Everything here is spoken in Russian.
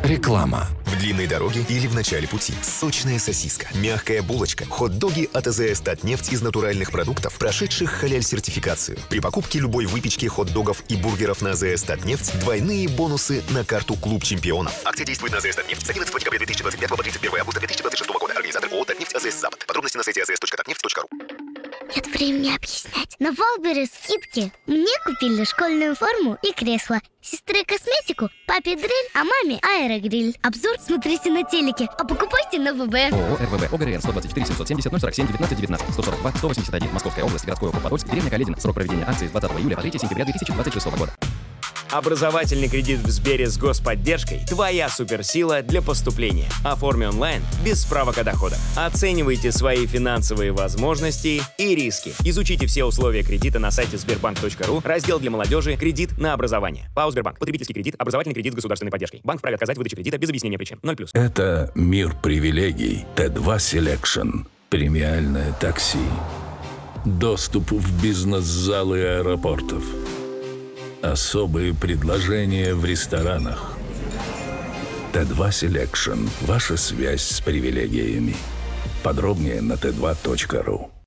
Реклама. В длинной дороге или в начале пути. Сочная сосиска, мягкая булочка, хот-доги от АЗС «Татнефть» из натуральных продуктов, прошедших халяль-сертификацию. При покупке любой выпечки, хот-догов и бургеров на АЗС «Татнефть» двойные бонусы на карту «Клуб чемпионов». Акция действует на АЗС «Татнефть» с 11 декабря 2025 по 31 августа 2026 года. Организатор ООО «Татнефть» АЗС «Запад». Подробности на сайте azs.tatneft.ru. Нет времени объяснять. На Валбере скидки. Мне купили школьную форму и кресло. Сестре косметику, папе дрель, а маме аэрогриль. Обзор смотрите на телеке, а покупайте на ВБ. ООО РВБ ОГРН 124 770 047 19 19 142 181 Московская область, городской округ Подольск, деревня Каледин. Срок проведения акции с 20 июля по 3 сентября 2026 года. Образовательный кредит в Сбере с господдержкой – твоя суперсила для поступления. Оформи онлайн без справок о доходах. Оценивайте свои финансовые возможности и риски. Изучите все условия кредита на сайте sberbank.ru, раздел для молодежи «Кредит на образование». ПАО «Сбербанк». Потребительский кредит, образовательный кредит с государственной поддержкой. Банк вправе отказать в выдаче кредита без объяснения причин. 0+. Это мир привилегий. Т2 Selection. Премиальное такси. Доступ в бизнес-залы аэропортов. Особые предложения в ресторанах. Т2 Selection. Ваша связь с привилегиями. Подробнее на t2.ru.